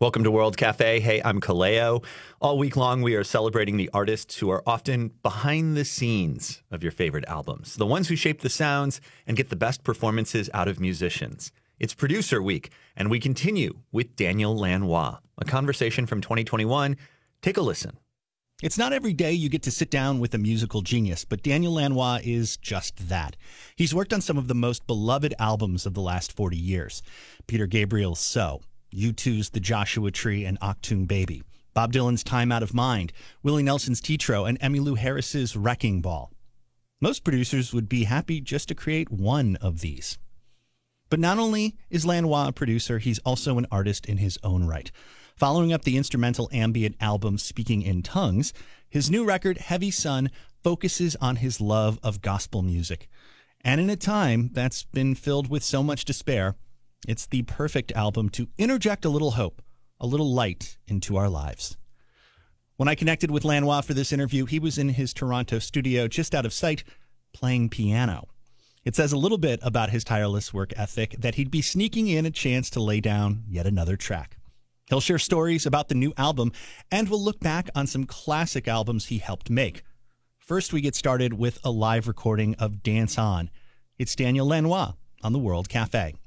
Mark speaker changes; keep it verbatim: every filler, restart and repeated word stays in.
Speaker 1: Welcome to World Cafe. Hey, I'm Kaleo. All week long, we are celebrating the artists who are often behind the scenes of your favorite albums, the ones who shape the sounds and get the best performances out of musicians. It's Producer Week, and we continue with Daniel Lanois, a conversation from twenty twenty-one. Take a listen.
Speaker 2: It's not every day you get to sit down with a musical genius, but Daniel Lanois is just that. He's worked on some of the most beloved albums of the last forty years. Peter Gabriel's So, U two's The Joshua Tree and Achtung Baby, Bob Dylan's Time Out of Mind, Willie Nelson's Tetro, and Emmylou Harris's Wrecking Ball. Most producers would be happy just to create one of these. But not only is Lanois a producer, he's also an artist in his own right. Following up the instrumental ambient album Speaking in Tongues, his new record, Heavy Sun, focuses on his love of gospel music. And in a time that's been filled with so much despair, it's the perfect album to interject a little hope, a little light into our lives. When I connected with Lanois for this interview, he was in his Toronto studio, just out of sight, playing piano. It says a little bit about his tireless work ethic that he'd be sneaking in a chance to lay down yet another track. He'll share stories about the new album, and we'll look back on some classic albums he helped make. First, we get started with a live recording of Dance On. It's Daniel Lanois on the World Cafe.